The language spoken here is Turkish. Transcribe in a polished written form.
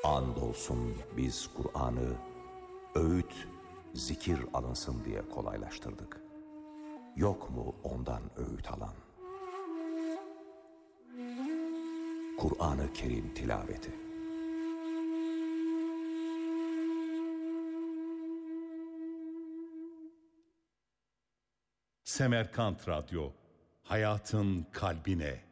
Andolsun biz Kur'an'ı öğüt, zikir alınsın diye kolaylaştırdık. Yok mu ondan öğüt alan? Kur'an-ı Kerim tilaveti. Semerkant Radyo, hayatın kalbine.